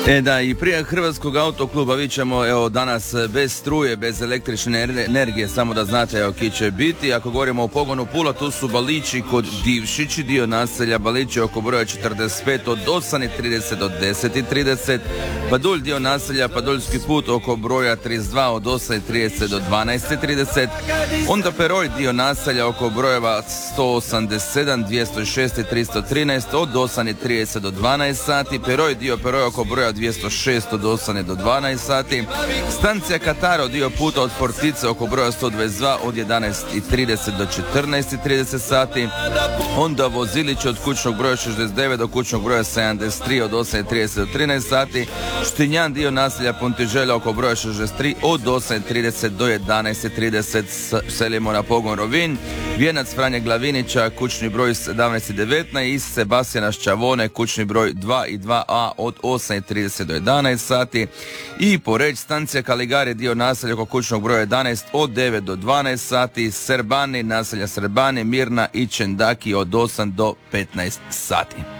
Da, i prije Hrvatskog autokluba vi ćemo, evo, danas bez struje, bez električne energije, samo da znate, evo, ki će biti. Ako govorimo o pogonu Pula, tu su Balići kod Divšići, dio naselja Balići oko broja 45 od 8:30 do 10:30. Padulj, dio naselja Paduljski put oko broja 32 od 8:30 do 12:30. Onda Peroj, dio naselja oko brojeva 187, 206 i 313 od 8:30 do 12 sati. Peroj, dio Peroj oko broja 206 od 8 do 12 sati. Stancija Kataro, dio puta od Fortice oko broja 122 od 11:30 do 14:30 sati. Onda Vozilić od kućnog broja 69 do kućnog broja 73 od 8:30 do 13 sati. Štinjan, dio naselja Pontiželja oko broja 63 od 8:30 do 11:30. Selimo na pogon Rovinj. Vijenac Franje Glavinića, kućni broj 17 i 19, i Sebastijana Ščavone, kućni broj 2 i 2a od 8:30 do 11 sati. I Poreć, stancija Kaligari, dio naselja oko kućnog broja 11 od 9 do 12 sati. Srbani, naselja Srbani, Mirna i Čendaki od 8 do 15 sati.